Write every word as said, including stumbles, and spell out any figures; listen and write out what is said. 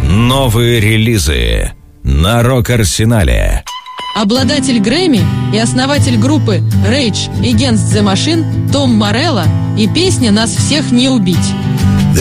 Новые релизы на Рок-Арсенале. Обладатель Грэмми и основатель группы Rage Against the Machine Том Морелло и песня «Нас всех не убить».